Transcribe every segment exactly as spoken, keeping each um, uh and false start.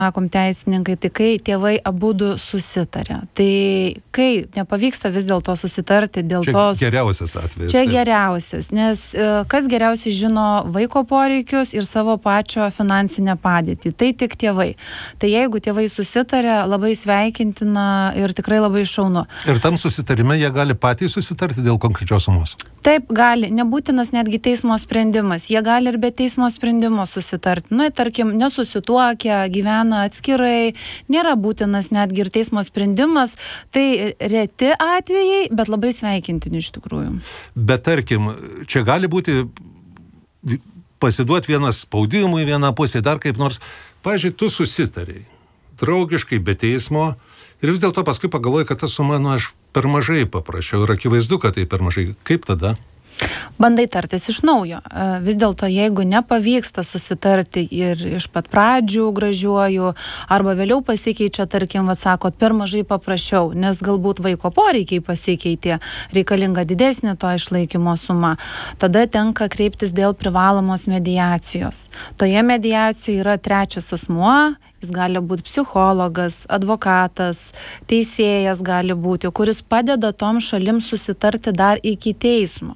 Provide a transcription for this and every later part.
sakom teisininkai, tai kai tėvai abudu susitarė. Tai kai nepavyksta vis dėlto susitarti dėl čia to... geriausias atvejis. Čia taip. Geriausias, nes kas geriausiai žino vaiko poreikius ir savo pačio finansinę padėtį. Tai tik tėvai. Tai jeigu tėvai susitarė, labai sveikintina ir tikrai labai šaunu. Ir tam susitarime jie gali patys susitarti dėl konkrečios sumos? Taip, gali. Nebūtinas netgi teismo sprendimas. Jie gali ir be teismo sprendimo susitarti. Nu, tarkim, nesusituokia, gyvena atskirai, nėra būtinas netgi ir teismo sprendimas. Tai reti atvejai, bet labai sveikintini iš tikrųjų. Bet tarkim, čia gali būti pasiduoti vienas spaudimui, vieną pusę, dar kaip nors. Pavyzdžiui, tu susitariai, draugiškai, be teismo, ir vis dėlto paskui pagalvoji, kad ta suma, nu, aš per mažai paprašiau ir akivaizdu, kad tai per mažai. Kaip tada? Bandai tartis iš naujo. Vis dėlto, jeigu nepavyksta susitarti ir iš pat pradžių gražiuoju, arba vėliau pasikeičia, tarkim, vat sakot, per mažai paprašiau, nes galbūt vaiko poreikiai pasikeitė, reikalinga didesnė to išlaikymo suma, tada tenka kreiptis dėl privalomos mediacijos. Toje mediacijoje yra trečias asmuo, jis gali būti psichologas, advokatas, teisėjas gali būti, kuris padeda tom šalim susitarti dar iki teismo.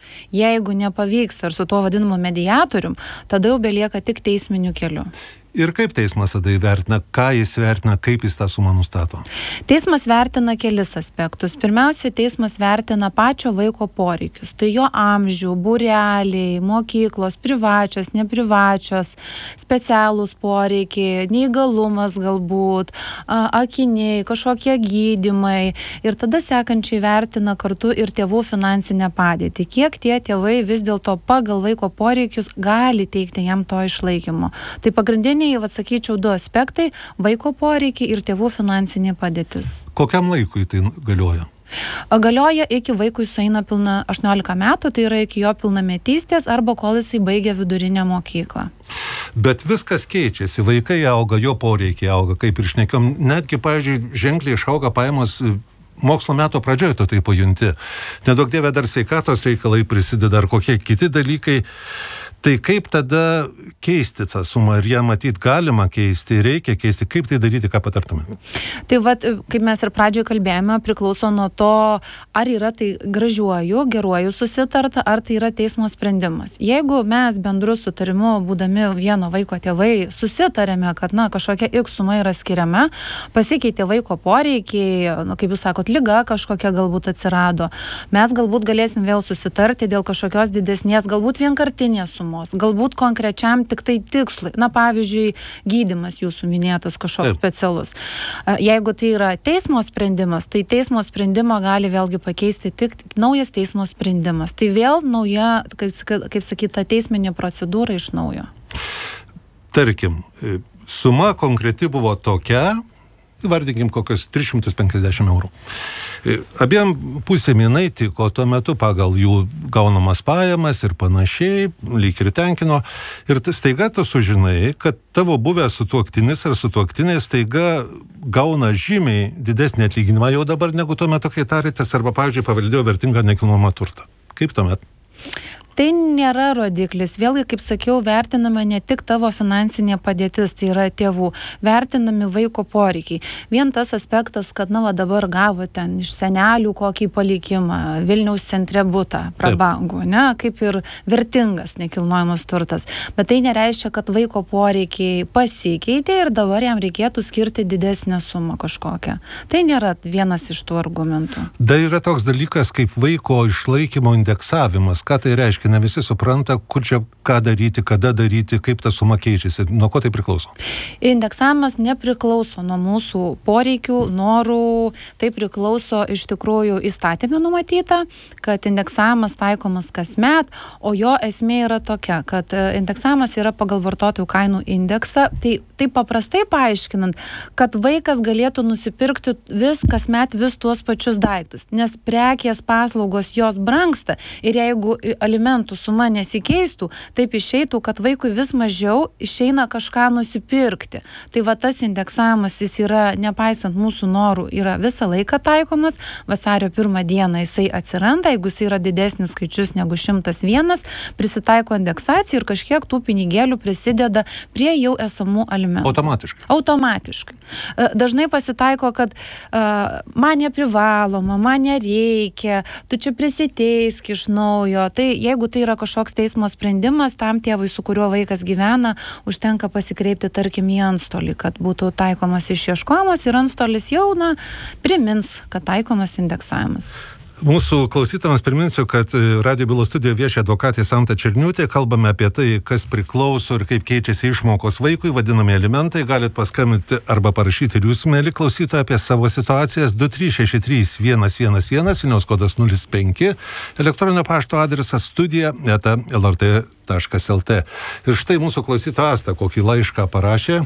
Jeigu nepavyksta ir su tuo vadinamu mediatorium, tada jau belieka tik teisminiu keliu. Ir kaip teismas tada įvertina, ką jis vertina, kaip jis tą sumą nustato? Teismas vertina kelis aspektus. Pirmiausia, teismas vertina pačio vaiko poreikius. Tai jo amžių, būreliai, mokyklos, privačios, neprivačios, specialūs poreikiai, neįgalumas galbūt, akiniai, kažkokie gydymai. Ir tada sekančiai vertina kartu ir tėvų finansinę padėtį. Kiek tie tėvai vis dėlto pagal vaiko poreikius gali teikti jam to išlaikymo. Tai pagrindinė Vat sakyčiau, du aspektai – vaiko poreikiai ir tėvų finansinė padėtis. Kokiam laikui tai galioja? Galioja iki vaikui sueina pilna aštuoniolika metų, tai yra iki jo pilnametystės arba kol jisai baigia vidurinę mokyklą. Bet viskas keičiasi, vaikai auga, jo poreikiai auga, kaip ir šnekėjom, netgi, pavyzdžiui, ženkliai išauga pajamos mokslo metų pradžioje, tu tai pajunti. Nedaug dieve dar sveikatos reikalai prisideda ar kokie kiti dalykai. Tai kaip tada keisti tą sumą? Ir ją matyt galima keisti, reikia keisti. Kaip tai daryti, ką patartume? Tai vat, kaip mes ir pradžioje kalbėjome, priklauso nuo to, ar yra tai gražiuoju, geruoju susitarta, ar tai yra teismo sprendimas. Jeigu mes bendru sutarimu, būdami vieno vaiko tėvai, susitarėme, kad na, kažkokia X suma yra skiriama, pasikeitė vaiko poreikiai, na, kaip jūs sakot, liga kažkokia galbūt atsirado, mes galbūt galėsim vėl susitarti dėl kažkokios didesnės, galbūt vienkartinės sumos. Galbūt konkrečiam tik tai tikslui. Na, pavyzdžiui, gydymas jūsų minėtas kažkoks Taip. Specialus. Jeigu tai yra teismo sprendimas, tai teismo sprendimą gali vėlgi pakeisti tik naujas teismo sprendimas. Tai vėl nauja, kaip, kaip sakyta, teisminė procedūra iš naujo. Tarkim, suma konkreti buvo tokia, įvardinkim kokios tris šimtus penkiasdešimt eurų. Abiem pusėm jinai tiko tuo metu pagal jų gaunamas pajamas ir panašiai, lyg ir tenkino. Ir staiga tu sužinai, kad tavo buvęs sutuoktinis ar sutuoktinė staiga gauna žymiai didesnį atlyginimą jau dabar negu tuo metu, kai tarėtės, arba, pavyzdžiui, paveldėjo vertingą nekilnojamą turtą. Kaip tuomet? Tai nėra rodiklis. Vėlgi, kaip sakiau, vertinama ne tik tavo finansinė padėtis, tai yra tėvų, vertinami vaiko poreikiai. Vien tas aspektas, kad na, va, dabar gavo ten iš senelių kokį palikimą, Vilniaus centre butą, prabangų, ne, kaip ir vertingas nekilnojamas turtas. Bet tai nereiškia, kad vaiko poreikiai pasikeitė ir dabar jam reikėtų skirti didesnę sumą kažkokią. Tai nėra vienas iš tų argumentų. Dar yra toks dalykas kaip vaiko išlaikymo indeksavimas. Ką tai reiškia? Ne visi supranta, kur čia ką daryti, kada daryti, kaip ta suma keičiasi. Nuo ko tai priklauso? Indeksavimas nepriklauso nuo mūsų poreikių, norų. Tai priklauso iš tikrųjų įstatymė numatyta, kad indeksavimas taikomas kasmet, o jo esmė yra tokia, kad indeksavimas yra pagal vartotojų kainų indeksą. Tai, tai paprastai paaiškinant, kad vaikas galėtų nusipirkti vis kasmet vis tuos pačius daiktus, nes prekės, paslaugos jos brangsta ir jeigu alimentų alimentų suma nesikeistų, taip išeitų, kad vaikui vis mažiau išeina kažką nusipirkti. Tai va tas indeksavimas, jis yra, nepaisant mūsų norų, yra visą laiką taikomas. Vasario pirmą dieną jisai atsiranda, jeigu jisai yra didesnis skaičius negu šimtas vienas, prisitaiko indeksacija ir kažkiek tų pinigėlių prisideda prie jau esamų alimentų. Automatiškai. Automatiškai. Dažnai pasitaiko, kad uh, man neprivaloma, man nereikia, tu čia prisiteisk iš naujo. Tai jeigu tai yra kažkoks teismo sprendimas, tam tėvui, su kuriuo vaikas gyvena, užtenka pasikreipti, tarkim, į antstolį, kad būtų taikomas išieškojimas ir antstolis jau, na, primins, kad taikomas indeksavimas. Mūsų klausytams priminsiu, kad Radijo bylos studijoje vieši advokatė Santa Černiūtė. Kalbame apie tai, kas priklauso ir kaip keičiasi išmokos vaikui, vadinami alimentai. Galit paskambinti arba parašyti ir jūs, mėly klausytojai, apie savo situacijas. du trys šeši trys vienas vienas vienas, Vilniaus kodas nulis penki, elektroninio pašto adresas studija eta lrt taškas lt. Ir štai mūsų klausytoja Asta kokį laišką parašė.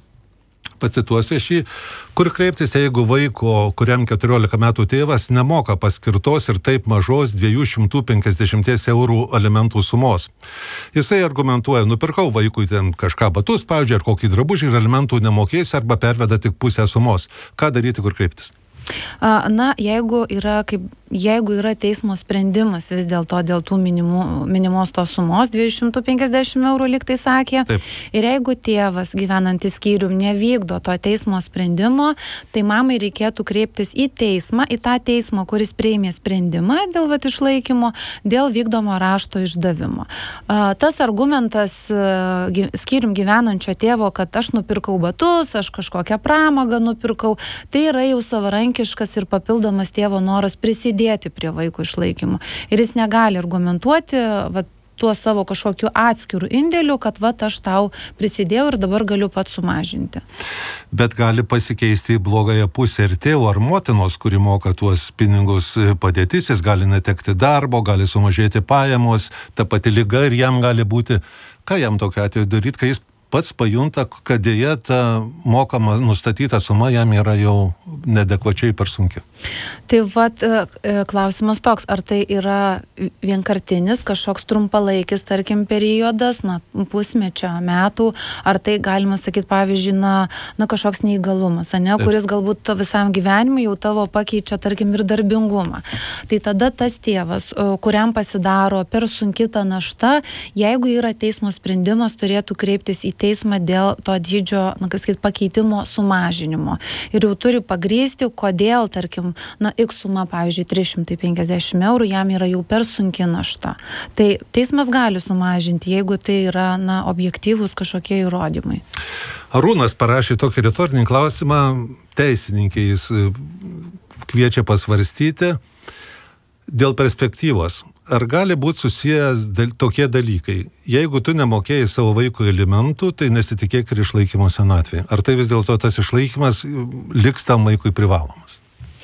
Pacituosiu šį, kur kreiptis, jeigu vaiko, kuriam keturiolika metų tėvas, nemoka paskirtos ir taip mažos dviejų šimtų penkiasdešimties eurų alimentų sumos. Jisai argumentuoja, nupirkau vaikui ten kažką batus, pavyzdžiui, ar kokį drabužį ir alimentų nemokėsiu arba perveda tik pusę sumos. Ką daryti, kur kreiptis? Na, jeigu yra, kaip, jeigu yra teismo sprendimas vis dėlto dėl tų minimų, minimos tos sumos, dviejų šimtų penkiasdešimt eurų lyg tai sakė, Taip. Ir jeigu tėvas gyvenantis skyrium nevykdo to teismo sprendimo, tai mamai reikėtų kreiptis į teismą, į tą teismą, kuris priėmė sprendimą dėl vat išlaikymo, dėl vykdomo rašto išdavimo. Tas argumentas skyrium gyvenančio tėvo, kad aš nupirkau batus, aš kažkokią pramogą nupirkau, tai yra jau savarankiškas ir papildomas tėvo noras prisidėti prie vaiko išlaikymo. Ir jis negali argumentuoti va, tuo savo kažkokiu atskirų indėliu, kad va, aš tau prisidėjau ir dabar galiu pats sumažinti. Bet gali pasikeisti į blogąją pusę ir tėvo ar motinos, kuri moka tuos pinigus padėtis, jis gali netekti darbo, gali sumažėti pajamos, ta pati liga ir jam gali būti, ką jam tokiu atveju daryti, kai jis pats pajunta, kad dėja ta mokama nustatyta suma jam yra jau neadekvačiai per sunki. Tai vat klausimas toks, ar tai yra vienkartinis, kažkoks trumpalaikis, tarkim, periodas, na, pusmečio metų, ar tai galima sakyti, pavyzdžiui, na, na kažkoks neįgalumas, ne, kuris galbūt visam gyvenimui jau tavo pakeičia, tarkim, ir darbingumą. Tai tada tas tėvas, kuriam pasidaro per sunki ta našta, jeigu yra teismo sprendimas, turėtų kreiptis į teismą dėl to dydžio, na, kaip sakyti, pakeitimo sumažinimo. Ir jau turi pagrįsti, kodėl, tarkim, na, X suma, pavyzdžiui, trys šimtai penkiasdešimt eurų, jam yra jau per sunki našta. Tai teismas gali sumažinti, jeigu tai yra, na, objektyvūs kažkokie įrodymai. Arūnas parašė tokį retorinį klausimą, teisininkė jis kviečia pasvarstyti dėl perspektyvos. Ar gali būti susijęs dal, tokie dalykai? Jeigu tu nemokėjai savo vaiko alimentų, tai nesitikėk ir išlaikymo senatvėje. Ar tai vis dėlto tas išlaikymas liks tam vaikui privalomas?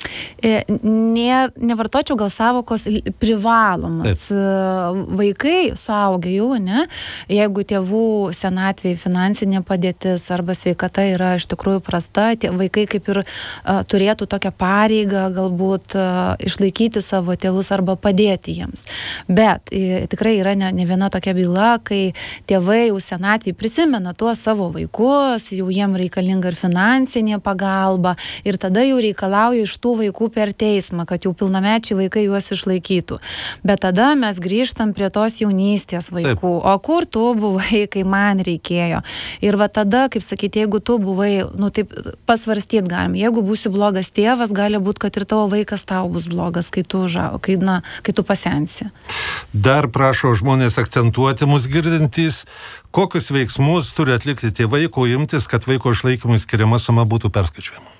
Ne, nevartočiau gal savokos privalomas. Taip. Vaikai, suaugę jau, ne, jeigu tėvų senatvėje finansinė padėtis arba sveikata yra iš tikrųjų prasta, tie vaikai kaip ir a, turėtų tokią pareigą galbūt a, išlaikyti savo tėvus arba padėti jiems. Bet e, tikrai yra ne, ne viena tokia byla, kai tėvai jau senatvėje prisimena tuos savo vaikus, jau jiem reikalinga ir finansinė pagalba ir tada jau reikalauja iš tų vaikų per teismą, kad jau pilnamečiai vaikai juos išlaikytų. Bet tada mes grįžtam prie tos jaunystės vaikų. Taip. O kur tu buvai, kai man reikėjo? Ir va tada, kaip sakyti, jeigu tu buvai, nu taip pasvarstyt galim, jeigu būsi blogas tėvas, gali būti, kad ir tavo vaikas tau bus blogas, kai tu, užau, kai, na, kai tu pasensi. Dar prašo žmonės akcentuoti mus girdintys, kokius veiksmus turi atlikti tėvai, ko imtis, kad vaiko išlaikymui skiriama suma būtų perskaičiuojama.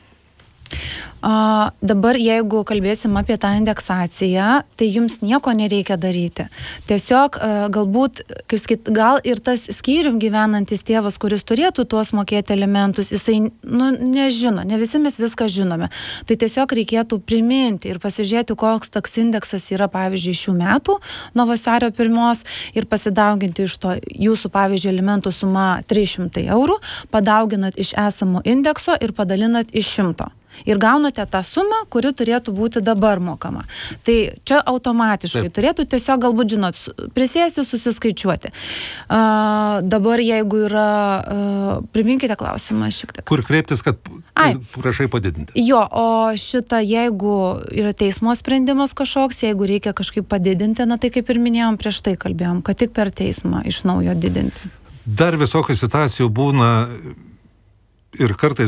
A, dabar jeigu kalbėsim apie tą indeksaciją, tai jums nieko nereikia daryti. Tiesiog a, galbūt, kaip sakyt, gal ir tas skyrium gyvenantis tėvas, kuris turėtų tuos mokėti alimentus, jisai, nu, nežino, ne visi mes viską žinome. Tai tiesiog reikėtų priminti ir pasižiūrėti, koks toks indeksas yra, pavyzdžiui, šių metų nuo vasario pirmos ir pasidauginti iš to jūsų, pavyzdžiui, alimentų suma trys šimtai eurų, padauginat iš esamo indekso ir padalinat iš šimto. ir gaunate tą sumą, kuri turėtų būti dabar mokama. Tai čia automatiškai Taip. turėtų tiesiog galbūt, žinot, prisėsti, susiskaičiuoti. Uh, dabar jeigu yra, uh, priminkite klausimą šiek tiek. Kur kreiptis, kad Ai. prašai padidinti? Jo, o šitą, jeigu yra teismo sprendimas kažkoks, jeigu reikia kažkaip padidinti, na tai kaip ir minėjom, prieš tai kalbėjom, kad tik per teismą iš naujo didinti. Dar visokių situacijų būna ir kartais